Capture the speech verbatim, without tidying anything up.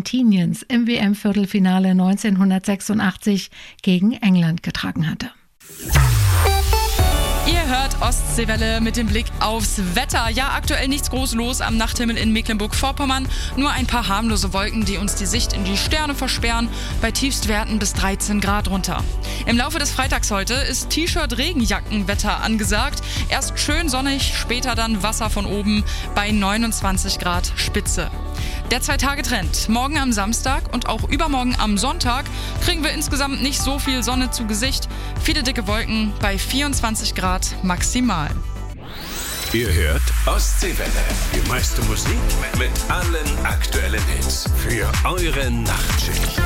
Argentiniens im W M-Viertelfinale neunzehnhundertsechsundachtzig gegen England getragen hatte. Ihr hört Ostseewelle mit dem Blick aufs Wetter. Ja, aktuell nichts groß los am Nachthimmel in Mecklenburg-Vorpommern. Nur ein paar harmlose Wolken, die uns die Sicht in die Sterne versperren. Bei Tiefstwerten bis dreizehn Grad runter. Im Laufe des Freitags heute ist T-Shirt-Regenjackenwetter angesagt. Erst schön sonnig, später dann Wasser von oben bei neunundzwanzig Grad Spitze. Der Zwei-Tage-Trend. Morgen am Samstag und auch übermorgen am Sonntag kriegen wir insgesamt nicht so viel Sonne zu Gesicht. Viele dicke Wolken bei vierundzwanzig Grad maximal. Ihr hört Ostseewelle. Die meiste Musik mit allen aktuellen Hits für eure Nachtschicht.